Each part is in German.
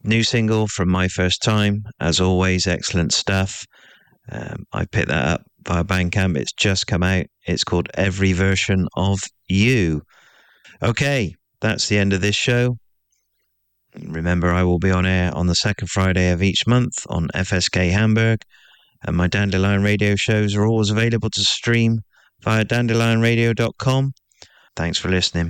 New single from My First Time. As always, excellent stuff. I picked that up via Bandcamp. It's just come out. It's called Every Version of You. Okay, that's the end of this show. Remember, I will be on air on the second Friday of each month on FSK Hamburg, and my Dandelion Radio shows are always available to stream via dandelionradio.com. Thanks for listening.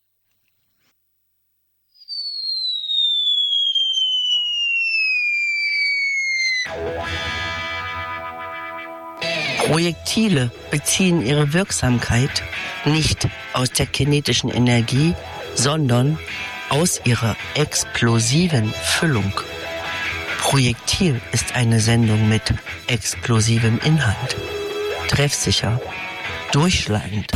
Projektile beziehen ihre Wirksamkeit nicht aus der kinetischen Energie, sondern aus ihrer explosiven Füllung. Projektil ist eine Sendung mit explosivem Inhalt. Treffsicher, durchschlagend.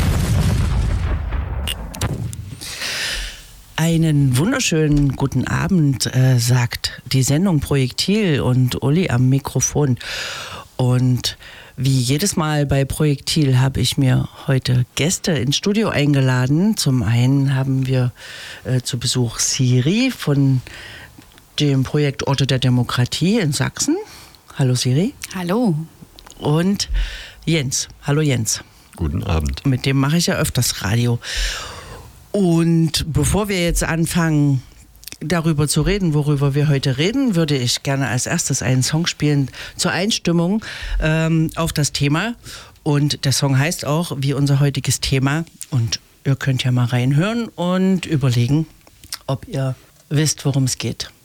Einen wunderschönen guten Abend, sagt die Sendung Projektil und Uli am Mikrofon. Und wie jedes Mal bei Projektil habe ich mir heute Gäste ins Studio eingeladen. Zum einen haben wir zu Besuch Siri von dem Projekt Orte der Demokratie in Sachsen. Hallo Siri. Hallo. Und Jens. Hallo Jens. Guten Abend. Mit dem mache ich ja öfters Radio. Und bevor wir jetzt anfangen, darüber zu reden, worüber wir heute reden, würde ich gerne als erstes einen Song spielen zur Einstimmung auf das Thema. Und der Song heißt auch wie unser heutiges Thema. Und ihr könnt ja mal reinhören und überlegen, ob ihr wisst, worum es geht.